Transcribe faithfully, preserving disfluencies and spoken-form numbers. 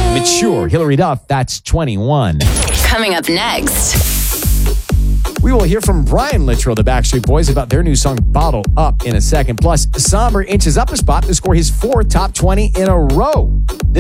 Mature. Hilary Duff, that's twenty-one. Coming up next. We will hear from Brian Littrell, the Backstreet Boys, about their new song, Bottle Up, in a second. Plus, Somber inches up a spot to score his fourth top twenty in a row.